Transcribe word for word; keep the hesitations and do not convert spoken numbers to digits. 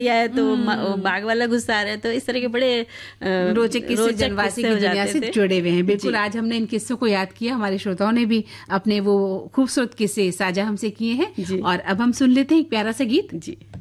या है तो बाघ वाला गुस्सा आ रहा है। तो इस तरह के बड़े रोचक किस्से जनवासी की दुनिया से जुड़े हुए हैं। बिल्कुल, आज हमने इन किस्सों को याद किया, हमारे श्रोताओं ने भी अपने वो खूबसूरत किस्से साझा हमसे किए हैं। और अब हम सुन लेते हैं एक प्यारा सा गीत। जी।